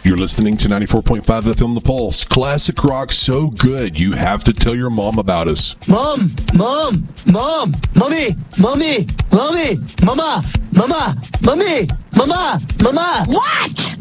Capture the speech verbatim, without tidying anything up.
You're listening to ninety-four point five F M The Pulse. Classic rock so good, you have to tell your mom about us. Mom, mom, mom, mommy, mommy, mommy, mama, mama, mommy, mama, mama. What?